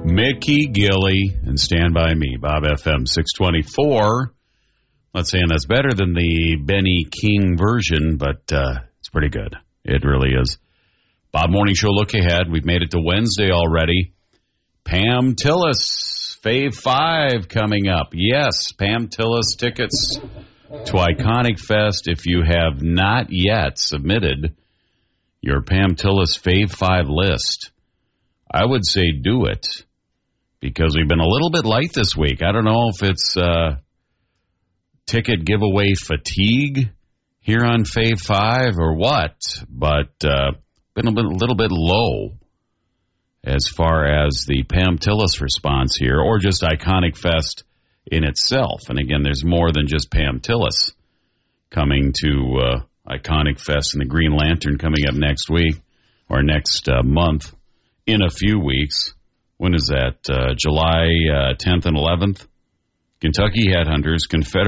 Mickey Gilley and Stand By Me, Bob FM 624. Not saying that's better than the Benny King version, but it's pretty good. It really is. Bob Morning Show look ahead. We've made it to Wednesday already. Pam Tillis, Fave 5 coming up. Yes, Pam Tillis tickets to Iconic Fest. If you have not yet submitted your Pam Tillis Fave 5 list, I would say do it, because we've been a little bit light this week. I don't know if it's ticket giveaway fatigue here on Fave 5 or what, but been a little bit low as far as the Pam Tillis response here, or just Iconic Fest in itself. And again, there's more than just Pam Tillis coming to Iconic Fest and the Green Lantern coming up next week, or next month, in a few weeks. When is that? July 10th and 11th? Kentucky Headhunters, Confederate